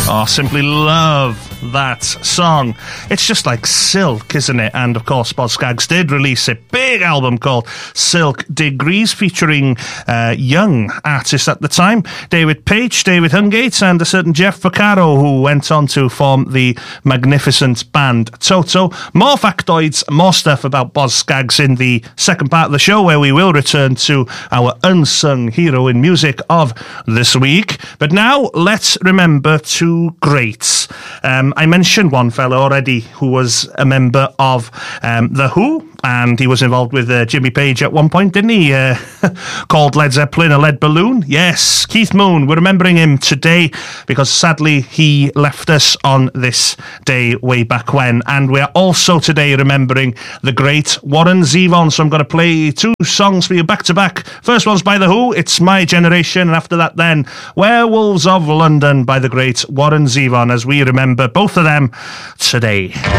Oh, simply love that song. It's just like silk, isn't it? And of course, Boz Scaggs did release a big album called Silk Degrees, featuring young artists at the time, David Page, David Hungate, and a certain Jeff Porcaro, who went on to form the magnificent band Toto. More factoids, more stuff about Boz Scaggs in the second part of the show, where we will return to our unsung hero in music of this week. But now, let's remember two greats. I mentioned one fellow already who was a member of The Who, and he was involved with Jimmy Page at one point, didn't he? Called Led Zeppelin a Lead Balloon. Yes, Keith Moon. We're remembering him today because sadly he left us on this day way back when. And we're also today remembering the great Warren Zevon. So I'm going to play two songs for you back to back. First one's by The Who, It's My Generation. And after that then, Werewolves of London by the great Warren Zevon, as we remember both of them today.